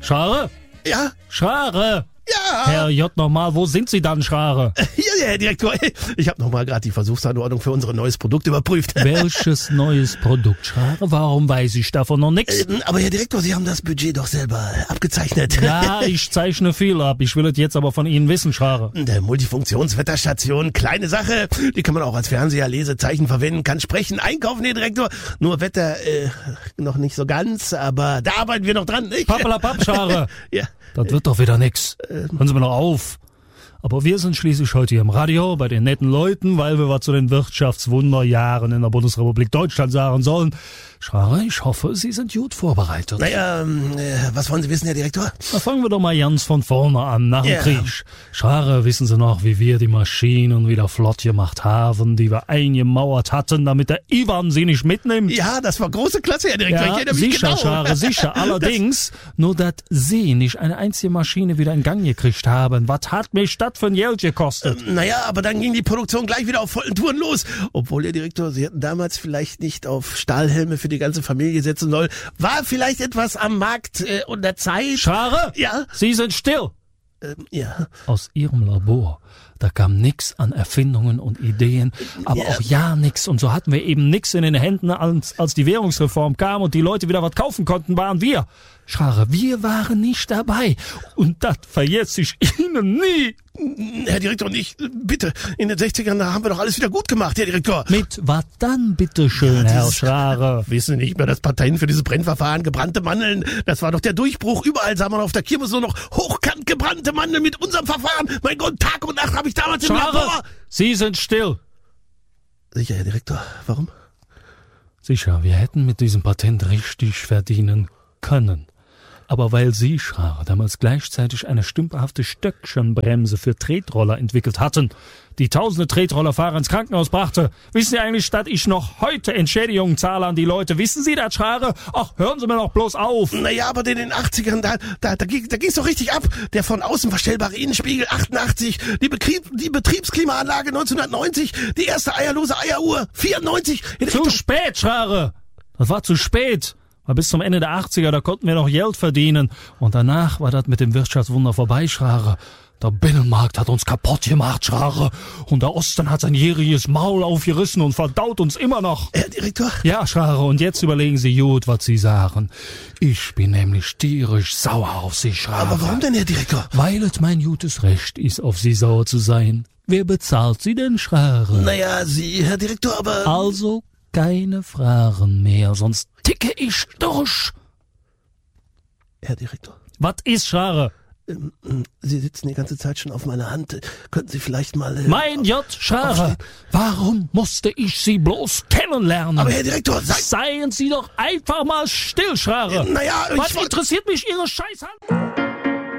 Schrare? Ja? Schrare! Ja! Herr J. nochmal, wo sind Sie dann, Schrare? Ja, Herr Direktor, ich habe nochmal gerade die Versuchsanordnung für unser neues Produkt überprüft. Welches neues Produkt, Schrare? Warum weiß ich davon noch nichts? Aber Herr Direktor, Sie haben das Budget doch selber abgezeichnet. Ja, ich zeichne viel ab. Ich will es jetzt aber von Ihnen wissen, Schrare. Der Multifunktionswetterstation, kleine Sache. Die kann man auch als Fernseher, Lesezeichen verwenden, kann sprechen, einkaufen, Herr Direktor. Nur Wetter noch nicht so ganz, aber da arbeiten wir noch dran, nicht? Pappelapapp, Schrare. Ja. Das wird doch wieder nix. Hören Sie mir noch auf. Aber wir sind schließlich heute hier im Radio bei den netten Leuten, weil wir was zu den Wirtschaftswunderjahren in der Bundesrepublik Deutschland sagen sollen. Schrare, ich hoffe, Sie sind gut vorbereitet. Naja, was wollen Sie wissen, Herr Direktor? Na, fangen wir doch mal ganz von vorne an, nach dem Krieg. Schrare, wissen Sie noch, wie wir die Maschinen wieder flott gemacht haben, die wir eingemauert hatten, damit der Ivan sie nicht mitnimmt? Ja, das war große Klasse, Herr Direktor. Ja, ich erinnere mich sicher, genau. Schrare, sicher. Allerdings, nur dass Sie nicht eine einzige Maschine wieder in Gang gekriegt haben. Was hat mich das für ein Geld gekostet? Naja, aber dann ging die Produktion gleich wieder auf vollen Touren los. Obwohl, Herr Direktor, Sie hätten damals vielleicht nicht auf Stahlhelme für die ganze Familie setzen sollen. War vielleicht etwas am Markt und der Zeit. Schrare? Ja? Sie sind still. Ja. Aus Ihrem Labor, da kam nix an Erfindungen und Ideen, aber auch ja nix. Und so hatten wir eben nix in den Händen, als die Währungsreform kam und die Leute wieder was kaufen konnten, waren wir. Schrare, wir waren nicht dabei. Und das vergesse ich Ihnen nie. Herr Direktor, und ich, bitte, in den 60ern, da haben wir doch alles wieder gut gemacht, Herr Direktor. Mit was dann, bitteschön, ja, Herr Schrare? Wissen Sie nicht mehr, das Patent für dieses Brennverfahren, gebrannte Mandeln, das war doch der Durchbruch. Überall sah man auf der Kirmes nur noch hochkant gebrannte Mandeln mit unserem Verfahren. Mein Gott, Tag und Nacht habe ich damals im Schrare, Labor. Sie sind still. Sicher, Herr Direktor, warum? Sicher, wir hätten mit diesem Patent richtig verdienen können. Aber weil Sie, Schrare, damals gleichzeitig eine stümperhafte Stöckchenbremse für Tretroller entwickelt hatten, die tausende Tretrollerfahrer ins Krankenhaus brachte, wissen Sie eigentlich, dass ich noch heute Entschädigungen zahle an die Leute? Wissen Sie das, Schrare? Ach, hören Sie mir doch bloß auf. Naja, aber in den 80ern, da ging's doch richtig ab. Der von außen verstellbare Innenspiegel 88, die Betriebsklimaanlage 1990, die erste eierlose Eieruhr 94. Zu spät, Schrare. Das war zu spät. Weil bis zum Ende der 80er, da konnten wir noch Geld verdienen. Und danach war das mit dem Wirtschaftswunder vorbei, Schrare. Der Binnenmarkt hat uns kaputt gemacht, Schrare. Und der Osten hat sein jähriges Maul aufgerissen und verdaut uns immer noch. Herr Direktor? Ja, Schrare, und jetzt überlegen Sie gut, was Sie sagen. Ich bin nämlich tierisch sauer auf Sie, Schrare. Aber warum denn, Herr Direktor? Weil es mein gutes Recht ist, auf Sie sauer zu sein. Wer bezahlt Sie denn, Schrare? Naja, Sie, Herr Direktor, aber... Also keine Fragen mehr, sonst ticke ich durch. Herr Direktor. Was ist, Schrare? Sie sitzen die ganze Zeit schon auf meiner Hand. Könnten Sie vielleicht mal... Mein J. Schrare, warum musste ich Sie bloß kennenlernen? Aber Herr Direktor, seien Sie doch einfach mal still, Schrare. Naja, was interessiert mich Ihre Scheißhand?